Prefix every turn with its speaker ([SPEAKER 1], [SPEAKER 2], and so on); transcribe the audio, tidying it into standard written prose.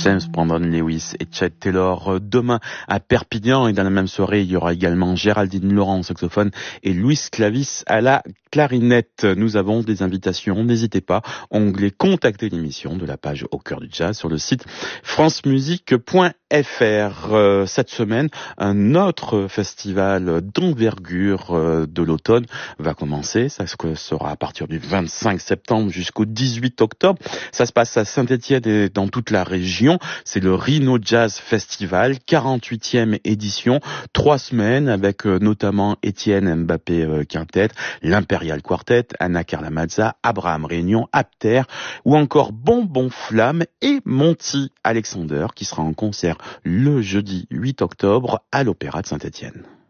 [SPEAKER 1] James Brandon Lewis et Chet Taylor demain à Perpignan, et dans la même soirée il y aura également Géraldine Laurent au saxophone et Louis Clavis à la clarinette. Nous avons des invitations, n'hésitez pas, onglet contacter l'émission de la page Au cœur du jazz sur le site francemusique.fr. Cette semaine, un autre festival d'envergure de l'automne va commencer. Ça sera à partir du 25 septembre jusqu'au 18 octobre. Ça se passe à Saint-Étienne et dans toute la région. C'est le Rhino Jazz Festival, 48e édition, 3 semaines avec notamment Étienne Mbappé Quintet, l'Imperial Quartet, Anna Carla Mazza, Abraham Réunion, Apter ou encore Bonbon Flamme et Monty Alexander qui sera en concert le jeudi 8 octobre à l'Opéra de Saint-Étienne.